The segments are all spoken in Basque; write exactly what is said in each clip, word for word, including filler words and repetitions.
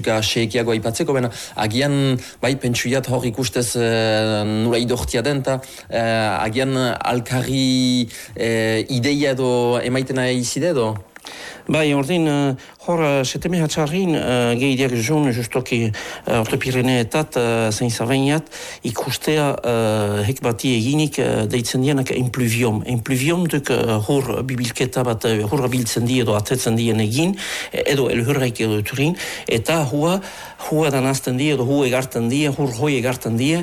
musika seekiago aipatzeko, baina agian, bai, pentsuiat hor ikustez uh, nula idortia den, eta uh, agian alkarri uh, ideia edo emaitena izide edo? Bai, ordin, uh, hor, uh, seteme hatxarrin, uh, gehideak zun, justoki, uh, orte Pireneetat, uh, zein zabeiniat, ikustea uh, hek bati eginik uh, deitzen dienak enpluviom. Enpluviom duk uh, hor bibilketa bat, uh, hor biltzen die edo atetzen dien egin, edo elhurraik edo turin, eta hua, hua danazten die, edo hua egarten die, hor hoi egarten die,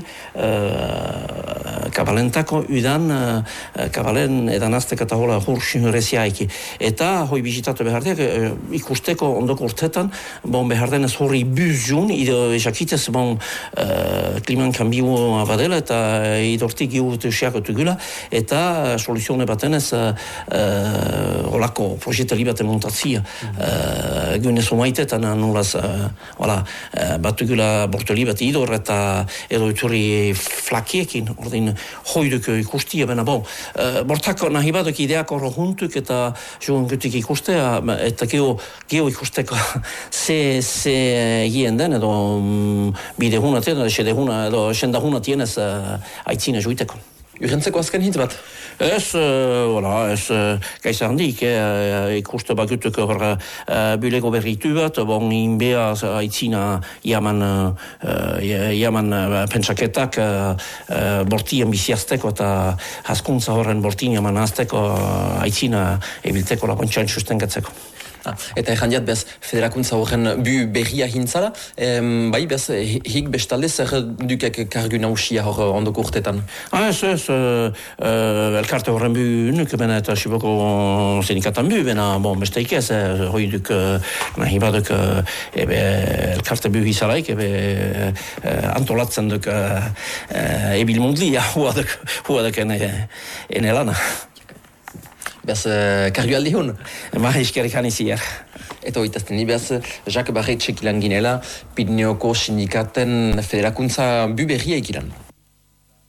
uh, kabalentako udan, uh, kabalen edanaztek eta hola hor sinuresiaiki. Eta hoi bizitatu behardeak, uh, ikusteko ondoko urtetan, bon behardenez horri buzun, ido jakitez, bon, uh, kliman kanbioa badela, eta idortik giurtu siakotugula, eta soluzione batenez, uh, uh, holako projetali bat emontatzia, uh, gune somaitetan, nolaz, uh, hola, uh, batugula bortoli bat idor, eta edo iturri flakiekin, ordin, hoiduk ikustia, bena bon, uh, bortako nahi badok ideak horro juntuk, eta joan gutik ikustea, eta geo, geo ikusteko ze, ze gien den, edo um, bide hunat, edo sede hunat, edo senda hunat jenez uh, aitzina juiteko. Urentzeko azken hitz bat? Ez, uh, voilà, ez uh, gaisa handik, eh, ikuste bakutuk hor uh, bulego berritu bat, bon, inbea aitzina jaman, uh, jaman uh, pentsaketak uh, uh, bortien biziazteko eta haskuntza horren bortien jaman azteko uh, aitzina ebilteko lapontxan sustengatzeko. Ah, eta egan jat, bez, federakuntza horren bu berria hintzala, em, bai, bez, hik bestalde zer dukek kargu nausia hor ondoko urtetan? Ah, ez, ez, uh, uh, elkarte horren bu nuk, bena eta siboko sindikatan bu, bena, bon, besteik ez, uh, hoi duk, uh, nahi baduk, uh, ebe, elkarte bu hizalaik, ebe, uh, antolatzen duk, uh, uh, ebil mundlia, hua duk, hua duk ene, ene lana. Bez, uh, kargu aldi hun? Ma, iskerik hanizier. Eta hoitazten, ni bez, Jacques Barretxek ilan ginela, Pirineoko sindikaten federakuntza bu berria ikilan.